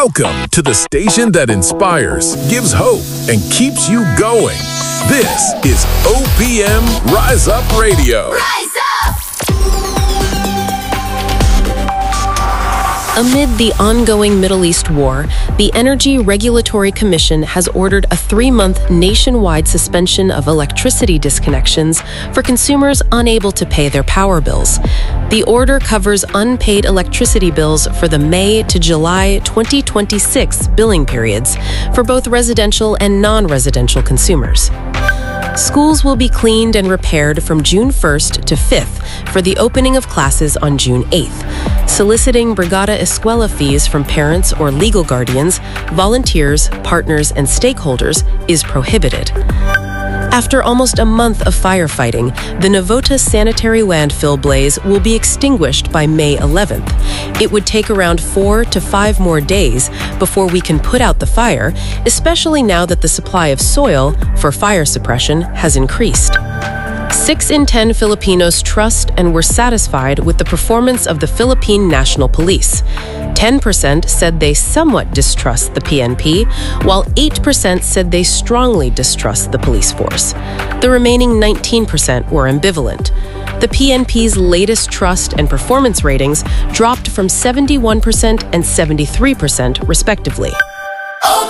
Welcome to the station that inspires, gives hope, and keeps you going. This is OPM Rise Up Radio. Rise up! Amid the ongoing Middle East war, the Energy Regulatory Commission has ordered a 3-month nationwide suspension of electricity disconnections for consumers unable to pay their power bills. The order covers unpaid electricity bills for the May to July 2026 billing periods for both residential and non-residential consumers. Schools will be cleaned and repaired from June 1st to 5th for the opening of classes on June 8th. Soliciting Brigada Escuela fees from parents or legal guardians, volunteers, partners, and stakeholders is prohibited. After almost a month of firefighting, the Navota sanitary landfill blaze will be extinguished by May 11th. It would take around 4 to 5 more days before we can put out the fire, especially now that the supply of soil for fire suppression has increased. 6 in 10 Filipinos trust and were satisfied with the performance of the Philippine National Police. 10% said they somewhat distrust the PNP, while 8% said they strongly distrust the police force. The remaining 19% were ambivalent. The PNP's latest trust and performance ratings dropped from 71% and 73%, respectively. OPM